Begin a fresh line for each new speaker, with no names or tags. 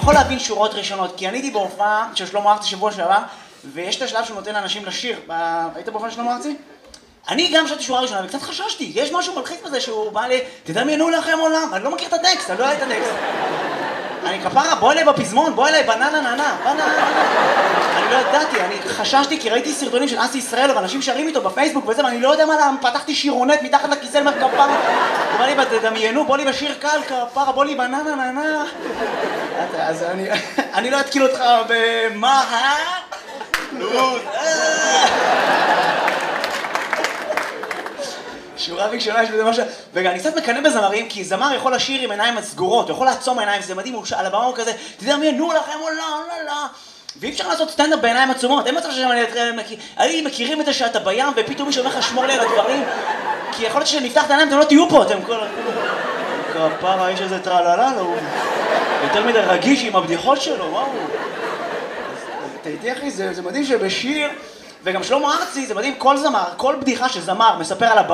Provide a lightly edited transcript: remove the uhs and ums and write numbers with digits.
יכול להבין שורות ראשונות, כי אני הייתי בהופעה של שלמה ארצי שבוע שעבר, ויש את השלב שהוא נותן לאנשים לשיר. היית בהופעה של שלמה ארצי? אני גם שרתי שורה ראשונה, וקצת חששתי, יש משהו מלחיץ בזה שהוא בא לי, תדמיינו לכם עולם, אני לא מכיר את הטקסט, אני לא יודע את הטקסט. אני כפרה, בוא אליי בפזמון, בוא אליי בננה ננה, אני לא ידעתי, אני חששתי כי ראיתי סרטונים של אסי ישראל ואנשים שרים איתו בפייסבוק וזה, ואני לא יודע מה למה, פתחתי שירונט מתחת לכיסא למר כפרה, הוא בא לי תדמיינו, בוא לי בשיר קל כפרה, בוא לי בננה ננה. אז אני לא אתקיל אותך במה, שורה ראשונה יש בזה משהו, וגם אני קצת מקנא בזמרים, כי זמר יכול לשיר עם עיניים סגורות, הוא יכול לעצום עיניים, זה מדהים, על הבמה הוא כזה, תדמיינו לכם עולם, ואי אפשר לעשות סטנדאפ בעיניים עצומות, אין מצב שאני מכירים את זה שאתה בים, ופתאום מישהו אומר לך שמור לי על הדברים, כי יכול להיות שנפתח את העיניים, אתם לא תהיו פה, אתם כל... כפרה, יש איזה טרללה, הוא יותר מדי רגיש עם הבדיחות שלו, וואו. תהייתי אחי, זה מדהים שבשיר, וגם שלמה ארצי, זה מדהים, כל זמר, כל בדיחה שזמר מספר על הבמה,